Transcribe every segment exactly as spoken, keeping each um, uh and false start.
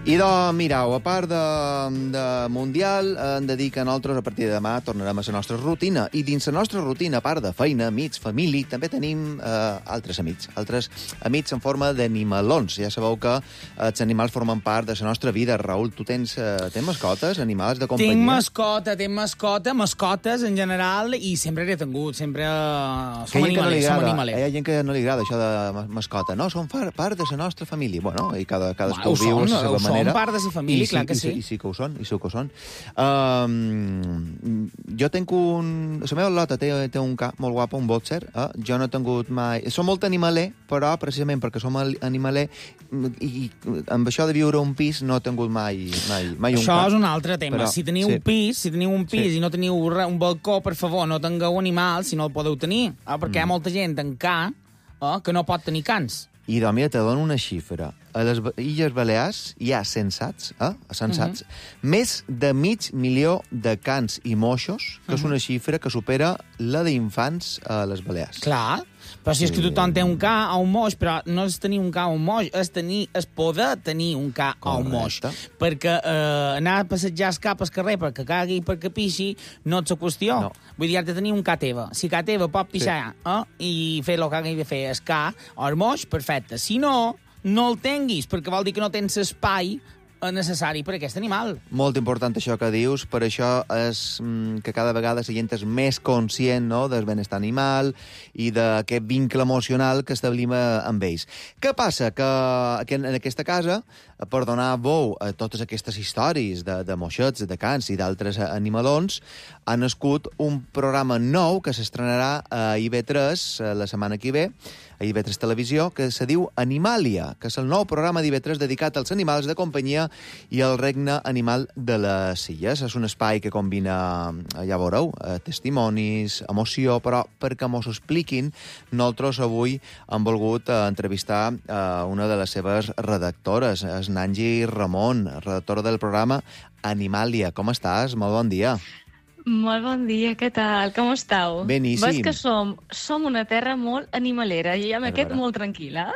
I doncs, mireu, a part de, de Mundial, hem de dir que nosaltres a partir de demà tornarem a la nostra rutina. I dins la nostra rutina, a part de feina, amics, família, també tenim eh, altres amics. Altres amics en forma d'animalons. Ja sabeu que eh, els animals formen part de la nostra vida. Raül, tu tens, eh, tens mascotes, animals de companyia? Tinc mascota, tinc mascota, mascotes en general, i sempre n'he tingut, sempre uh, som animalers, som animalers. Hi ha gent que no li agrada això de mascota. No, són part de la nostra família. Bueno, i cada, cadascú bueno, viu a la seva manera. Són part de la família, I clar que sí. I sí que ho són, i sí que ho són. Um, jo tenc un... La meva lota té, té un ca molt guapo, un boxer. Eh? Jo no he tingut mai... Som molt animaler, però precisament perquè som animaler i, i amb això de viure un pis no he tingut mai, mai, mai un això ca. Això és un altre tema. Però, si teniu sí. un pis, si teniu un pis sí. i no teniu un balcó, per favor, no tingueu animals si no el podeu tenir. Eh? Perquè mm. hi ha molta gent en ca eh, que no pot tenir cans. I doncs, mira, te dono una xifra. A les Illes Balears hi ha sensats, eh? sensats, uh -huh. més de mig milió de cans i moixos, que uh -huh. és una xifra que supera la d'infants a les Balears. Clar, però si és que tothom té un ca o un moix, però no és tenir un ca o un moix, és, tenir, és poder tenir un ca o un moix. Perquè eh, anar a passejar el cap al carrer perquè cagui i perquè pixi no és la qüestió. No. Vull dir, has de tenir un ca teva. Si ca teva pot pixar sí. eh, i fer el que hagi de fer el ca o el moix, perfecte. Si no, no el tinguis, perquè vol dir que no tens espai necessari per a aquest animal. Molt important això que dius, per això és mm, que cada vegada la gent és més conscient, no?, del benestar animal i d'aquest vincle emocional que establim amb ells. Què passa? Que, que en aquesta casa, per donar veu a totes aquestes històries de, de moixets, de cans i d'altres animalons, ha nascut un programa nou que s'estrenarà a I V tres la setmana que ve, a I V tres Televisió, que se diu Animàlia, que és el nou programa d'I V tres dedicat als animals de companyia i al regne animal de les illes. És un espai que combina, ja veureu, testimonis, emoció, però perquè mos ho expliquin, nosaltres avui hem volgut entrevistar una de les seves redactores, és Nanji Ramon, redactora del programa Animàlia. Com estàs? Molt bon dia. Molt bon dia, què tal? Com estàu? Beníssim. Veig que som, som una terra molt animalera i ja me quedo molt tranquil·la.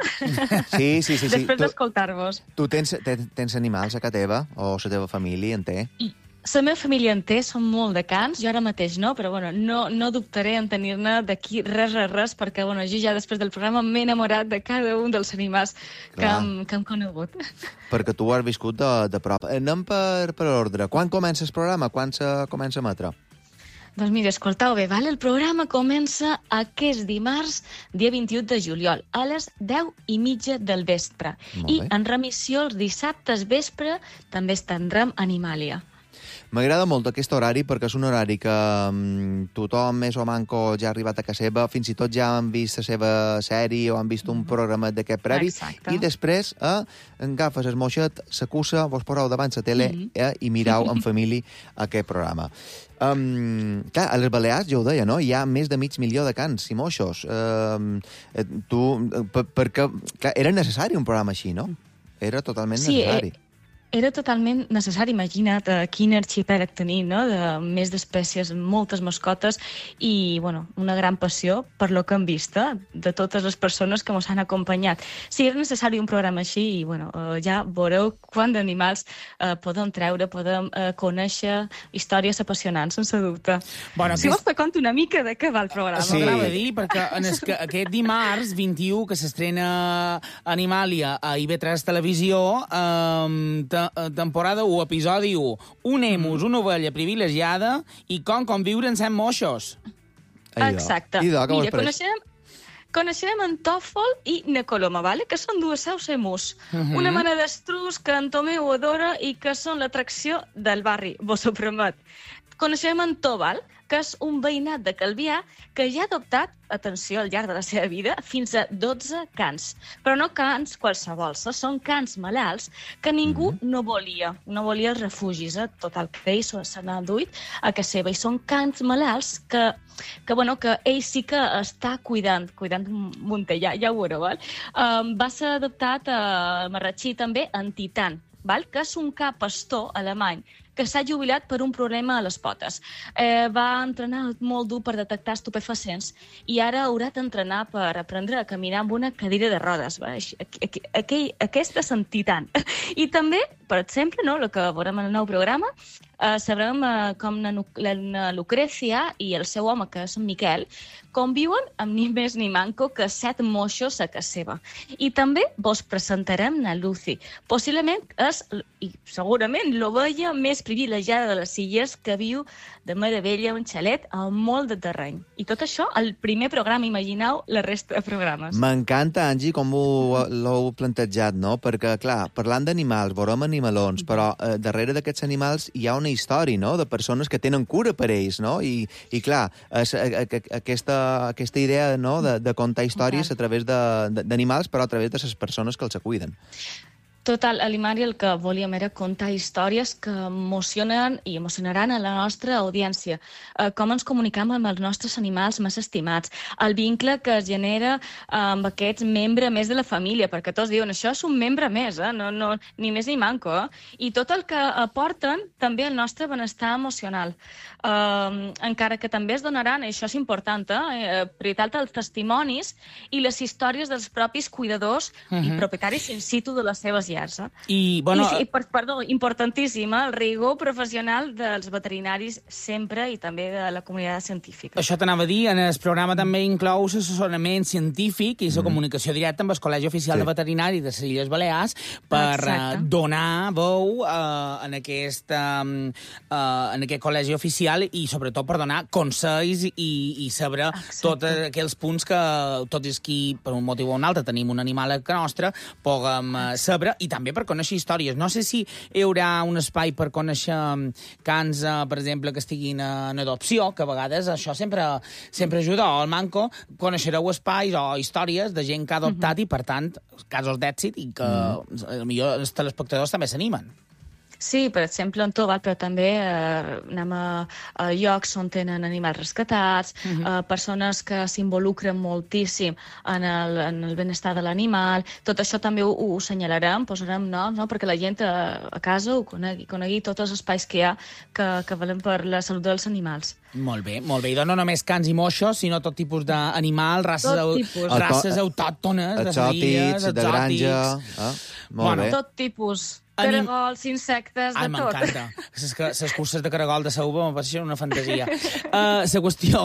Sí, sí, sí. sí. Després d'escoltar-vos. Tu tens, tens, tens animals a casa teva? O la teva família en té? I la meva família en té, són molt de cans, jo ara mateix no, però bueno, no, no dubtaré en tenir-ne d'aquí res, res, res, perquè bueno, jo ja després del programa m'he enamorat de cada un dels animals que hem, que hem conegut. Perquè tu ho has viscut de, de prop. Anem per, per ordre. Quan comença el programa? Quan se comença a emetre? Doncs mira, escoltau bé, val? El programa comença aquest dimarts, dia vint-i-u de juliol, a les deu i mitja del vespre. I en remissió els dissabtes vespre també estendrem Animàlia. M'agrada molt aquest horari perquè és un horari que um, tothom més o manco ja ha arribat a casa seva, fins i tot ja han vist la seva sèrie o han vist un programa d'aquest previ. Exacte. I després eh, agafes el moixet, la cussa, vos poseu davant la tele mm -hmm. eh, i mireu en família aquest programa. Um, clar, a les Balears, jo ho deia, no? Hi ha més de mig milió de cans i moixos. Um, tu, per, perquè clar, era necessari un programa així, no? Era totalment sí, necessari. Eh... Era totalment necessari, imagina't uh, quin arxipèlag tenim, no?, de més d'espècies, moltes mascotes i, bueno, una gran passió per lo que hem vist, eh? De totes les persones que ens han acompanyat. Sí, era necessari un programa així i, bueno, uh, ja veureu quant d'animals uh, podem treure, podem uh, conèixer històries apassionants, sense dubte. Bueno, si vols te conto una mica de què va el programa. Sí. M'agrada dir, perquè en es, que aquest dimarts vint-i-u, que s'estrena Animàlia a I V tres Televisió, eh, temporada u, episodi u. Un emus, una ovella privilegiada i com conviure en set moixos. Exacte. Mira, coneixem, coneixem en Tòfol i Necoloma, vale? Que són dues seus emus. Uh -huh. Una mena d'estrus que en Tomeu adora i que són l'atracció del barri, vos ho promet. Coneixem en Tòbal, que és un veïnat de Calvià que ja ha adoptat, atenció, al llarg de la seva vida, fins a dotze cans. Però no cans qualsevol, són cans malalts que ningú no volia. No volia els refugis, eh? Tot el que ells se n'ha duit a casa seva. I són cans malalts que, que, bueno, que ell sí que està cuidant, cuidant un munter, ja, ja ho veureu, val? Um, va ser adoptat a Marratxí també en Titan, val? Que és un ca pastor alemany que s'ha jubilat per un problema a les potes. Eh, va entrenar molt dur per detectar estupefacients i ara haurà d'entrenar per aprendre a caminar amb una cadira de rodes. Va? Aqu aqu aquesta sentit tant. I també, per exemple, no, el que veurem en el nou programa, eh, sabrem eh, com la, la Lucrecia i el seu home, que és en Miquel, conviuen amb ni més ni manco que set moixos a casa seva. I també vos presentarem la Lucy. Possiblement és, i segurament, l'ovella més privilegiada de les Illes que viu de meravella un xalet amb molt de terreny. I tot això, el primer programa, imagineu la resta de programes. M'encanta, Angie, com l'heu plantejat, no? Perquè, clar, parlant d'animals, veurem animalons, però eh, darrere d'aquests animals hi ha una història, no?, de persones que tenen cura per ells, no? I, i clar, és, a, a, aquesta, aquesta idea, no?, de, de contar històries a través d'animals, però a través de les persones que els cuiden. Total, a l'Imari el que volíem era contar històries que emocionen i emocionaran a la nostra audiència. Eh, com ens comunicam amb els nostres animals més estimats, el vincle que es genera amb aquests membres més de la família, perquè tots diuen, això és un membre més, eh? no, no, ni més ni manco. Eh? I tot el que aporten també al nostre benestar emocional. Eh, encara que també es donaran, i això és important, eh? prioritat als testimonis i les històries dels propis cuidadors uh-huh. i propietaris in situ de les seves llars. Eh? I, bueno... I, i, perdó, importantíssim, el rigor professional dels veterinaris sempre i també de la comunitat científica. Això t'anava a dir, en el programa també inclou l'assessorament científic i la mm. comunicació directa amb el Col·legi Oficial sí. de Veterinari de les Illes Balears per uh, donar veu uh, en, aquest, uh, uh, en aquest col·legi oficial i sobretot per donar consells i, i saber tots aquells punts que tots els qui, per un motiu o un altre, tenim un animal a casa nostra, puguem uh, saber i també per conèixer històries. No sé si hi haurà un espai per conèixer cans, uh, per exemple, que estiguin en adopció, que a vegades això sempre, sempre ajuda. O al Manco coneixereu espais o històries de gent que ha adoptat uh-huh. i, per tant, casos d'èxit i que uh-huh. potser els telespectadors també s'animen. Sí, per exemple, en Toval, però també eh, anem a, a llocs on tenen animals rescatats, uh-huh. eh, persones que s'involucren moltíssim en el, en el benestar de l'animal. Tot això també ho, ho assenyalarem, posarem noms, no? perquè la gent a, a casa ho conegui, conegui tots els espais que hi ha que, que valen per la salut dels animals. Molt bé, molt bé. I no només cans i moixos, sinó tot tipus d'animal, races, au, races autòctones, exòtics, de granja... Ah, molt bueno, bé. Tot tipus... Caragols, insectes, de Ai, tot. Ai, m'encanta. Les curses de caragol de Sauva m'ho passaven una fantasia. La uh, qüestió,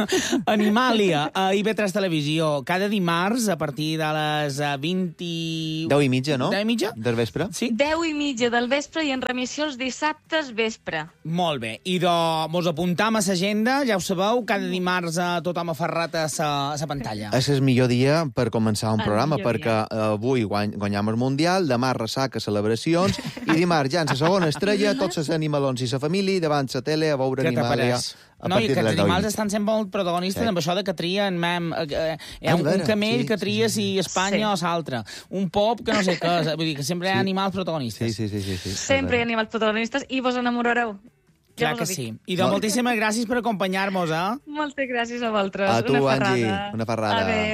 Animàlia, a I B tres Televisió, cada dimarts a partir de les vint... Deu i mitja, no? Deu i mitja? Del vespre? Sí. Deu i mitja del vespre i en remissió els dissabtes vespre. Molt bé. I de, mos apuntam a l'agenda, ja ho sabeu, cada dimarts a tothom aferrat a la pantalla. És el millor dia per començar un el programa, perquè dia. avui guany, guanyam el Mundial, demà ressaca, celebració, i dimarts ja en la segona estrella, tots els animalons i la família davant la tele a veure Animàlia a no, partir de les deu. I que els animals estan sent molt protagonistes sí. amb això de que trien mem, eh, eh, un, un camell sí, que tria si Espanya sí. o l'altre, un pop que no sé què, vull dir que sempre hi ha sí. animals protagonistes. Sí, sí, sí, sí, sí. Sempre hi ha animals protagonistes i vos enamorareu. Clar que sí. I doncs moltíssimes gràcies per acompanyar-nos, eh? Moltes gràcies a vosaltres. A tu, una Angie, una ferrada. Adéu.